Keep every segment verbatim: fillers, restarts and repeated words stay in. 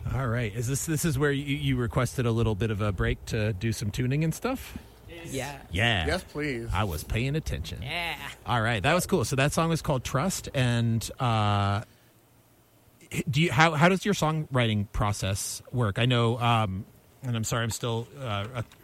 All right. Is this this is where you, you requested a little bit of a break to do some tuning and stuff? Yeah. Yeah. Yes, please. I was paying attention. Yeah. All right. That was cool. So that song was called Trust. And uh, do you how how does your songwriting process work? I know, um, and I'm sorry, I'm still uh,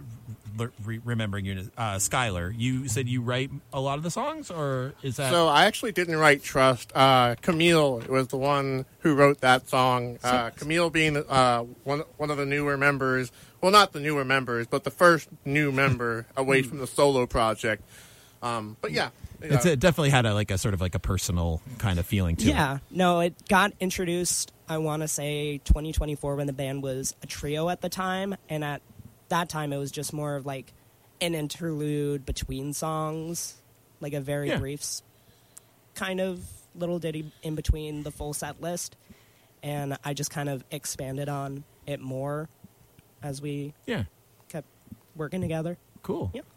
re- remembering you, uh, Skylar. You said you write a lot of the songs, or is that? So I actually didn't write Trust. Uh, Camille was the one who wrote that song. Uh, Camille being uh, one one of the newer members. Well, not the newer members, but the first new member away from the solo project. Um, but yeah. It's, it definitely had a, like a sort of like a personal kind of feeling to it. Yeah. No, it got introduced, I want to say, twenty twenty-four when the band was a trio at the time. And at that time, it was just more of like an interlude between songs, like a very Yeah. brief s- kind of little ditty in between the full set list. And I just kind of expanded on it more as we Yeah. kept working together. Cool. Yep.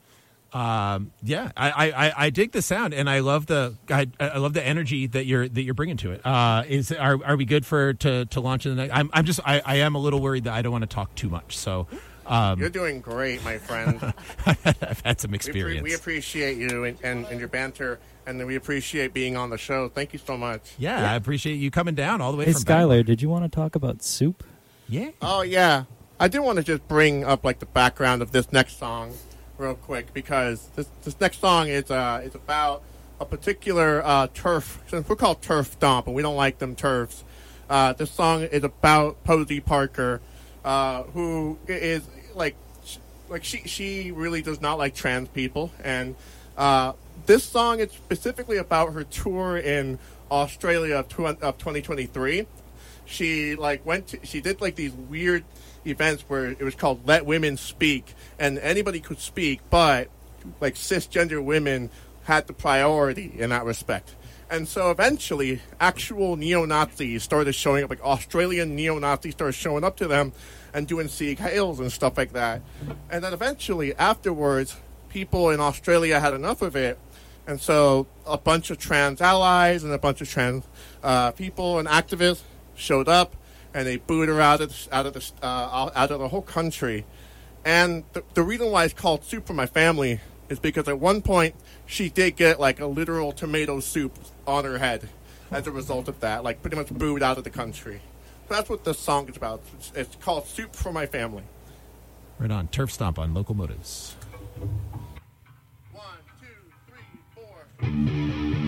Um, yeah, I, I, I dig the sound, and I love the I, I love the energy that you're that you're bringing to it. Uh, is are are we good for to, to launch in the next? I'm I'm just I, I am a little worried that I don't want to talk too much. So um, You're doing great, my friend. I've had some we, experience. pre- we appreciate you and, and, and your banter, and we appreciate being on the show. Thank you so much. yeah, yeah, I appreciate you coming down all the way Hey, from Skylar, Bangalore. did you want to talk about soup? Yeah. Oh, yeah. I do want to just bring up, like, the background of this next song real quick, because this this next song is uh is about a particular uh, turf. Since we're called Turf Stomp, and we don't like them turfs, uh, this song is about Posey Parker, uh, who is, like, sh- like she, she really does not like trans people, and uh, this song is specifically about her tour in Australia of, tw- of twenty twenty-three. She like went to, she did like these weird events where it was called Let Women Speak, and anybody could speak, but like cisgender women had the priority in that respect. And so eventually actual neo-Nazis started showing up, like Australian neo-Nazis started showing up to them and doing Sieg Heils and stuff like that. And then eventually afterwards, people in Australia had enough of it, and so a bunch of trans allies and a bunch of trans uh, people and activists showed up, and they booed her out of the, out of the uh, out of the whole country. And the, the reason why it's called Soup for My Family is because at one point she did get like a literal tomato soup on her head as a result of that, like pretty much booed out of the country. So that's what this song is about. It's, it's called Soup for My Family. Right on. Turf Stomp on Locomotives. One, two, three, four.